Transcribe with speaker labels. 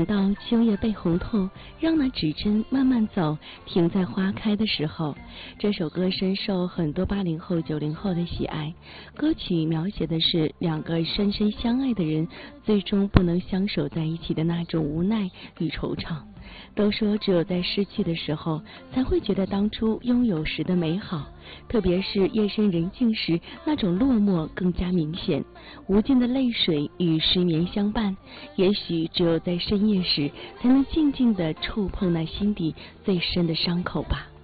Speaker 1: 等到秋叶被红透，让那指针慢慢走，停在花开的时候。这首歌深受很多80后、90后的喜爱。歌曲描写的是两个深深相爱的人最终不能相守在一起的那种无奈与惆怅。都说只有在失去的时候，才会觉得当初拥有时的美好，特别是夜深人静时，那种落寞更加明显。无尽的泪水与失眠相伴，也许只有在深夜时，才能静静地触碰那心底最深的伤口吧。